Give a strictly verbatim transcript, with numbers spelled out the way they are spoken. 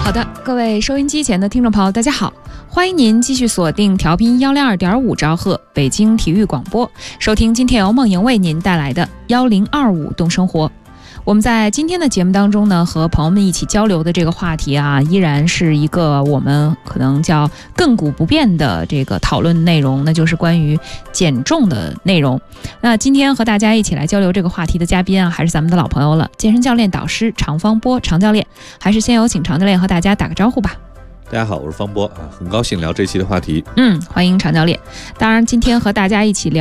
好的，各位收音机前的听众朋友，大家好，欢迎您继续锁定调频幺零二点五兆赫北京体育广播，收听今天由梦莹为您带来的幺零二五动生活。我们在今天的节目当中呢，和朋友们一起交流的这个话题啊，依然是一个我们可能叫亘古不变的这个讨论内容，那就是关于减重的内容。那今天和大家一起来交流这个话题的嘉宾啊，还是咱们的老朋友了，健身教练导师常方波常教练。还是先有请常教练和大家打个招呼吧。 大家好，我是方波啊，很高兴聊这期的话题。 嗯，欢迎常教练。当然，今天和大家一起聊